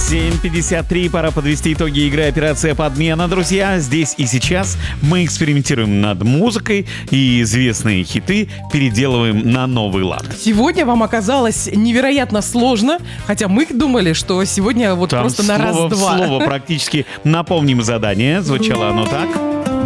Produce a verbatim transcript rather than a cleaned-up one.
семь пятьдесят три, пора подвести итоги игры «Операция подмена». Друзья, здесь и сейчас мы экспериментируем над музыкой и известные хиты переделываем на новый лад. Сегодня вам оказалось невероятно сложно, хотя мы думали, что сегодня вот Там просто на слово в раз-два. слово практически. Напомним задание, звучало оно так.